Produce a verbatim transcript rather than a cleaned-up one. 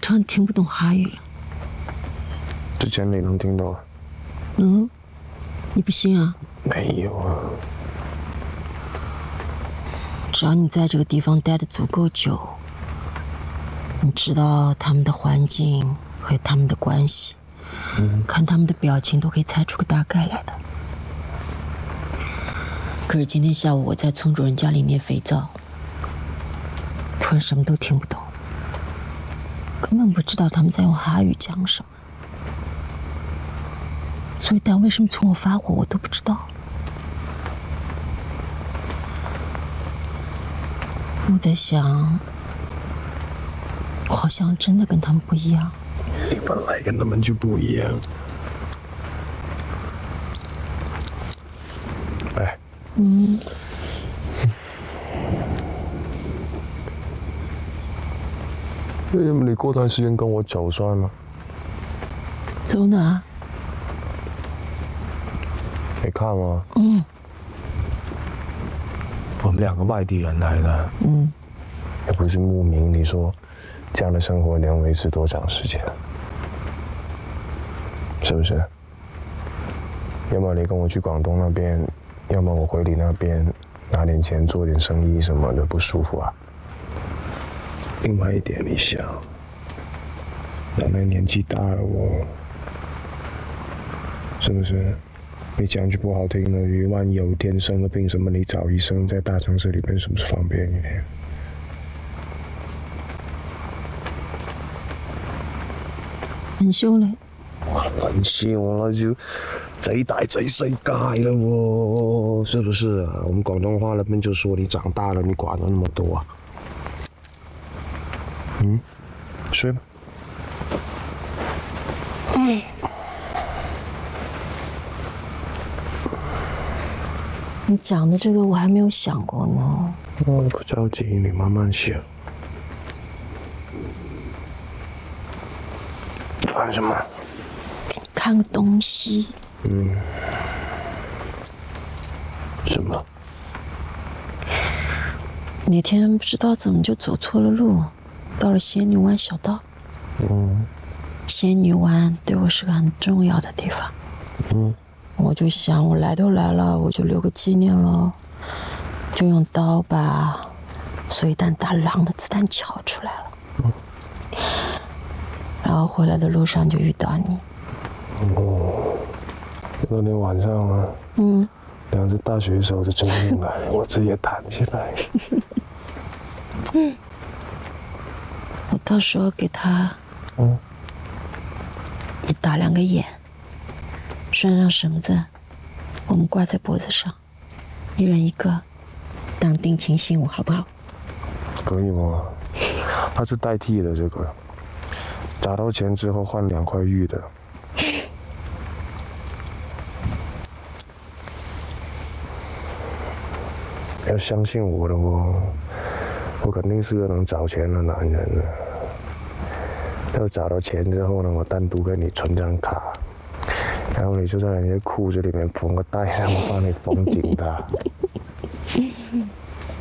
突然听不懂哈语了。 之前你能听懂？ 嗯，你不信啊？ 没有啊。 只要你在这个地方待得足够久，你知道他们的环境和他们的关系，嗯，看他们的表情都可以猜出个大概来的。可是今天下午我在村主任家里捏肥皂，突然什么都听不懂，根本不知道他们在用哈语讲什么，所以但为什么冲我发火我都不知道。我在想，我好像真的跟他们不一样。 你本来跟他们就不一样。哎。嗯。为什么你过段时间跟我走算了？ 走哪？ 没看吗？ 嗯。 我们两个外地人来的。嗯。也不是慕名，你说这样的生活能维持多长时间？是不是？要么你跟我去广东那边，要么我回你那边拿点钱做点生意什么的，不舒服啊。另外一点，你想，奶奶年纪大了哦，是不是？你讲句不好听的，万一有一天生个病什么，你找医生在大城市里面是不是方便一点？ 很凶嘞！ 很凶了就贼大贼世界了喎，是不是啊？我们广东话那边就说你长大了，你管了那么多啊？嗯，睡吧。嗯。 你讲的这个我还没有想过呢。 嗯，不着急，你慢慢想。翻什么？ 给你看个东西。 嗯。什么？ 那天不知道怎么就走错了路，到了仙女湾小道。嗯。仙女湾对我是个很重要的地方。嗯。我就想，我来都来了，我就留个纪念喽，就用刀把随弹打狼的子弹撬出来了。嗯。然后回来的路上就遇到你。 哦。那天晚上啊。嗯。两只大水手就冲进来，我直接弹起来。嗯。 我到时候给他，嗯，也打两个眼，拴上绳子，我们挂在脖子上，一人一个，当定情信物，好不好？ 可以吗？它是代替的这个，砸到钱之后换两块玉的。要相信我的哦，我肯定是个能找钱的男人的。要找到钱之后呢，我单独给你存张卡，然后你就在你的裤子里面缝个带上，我帮你缝紧它。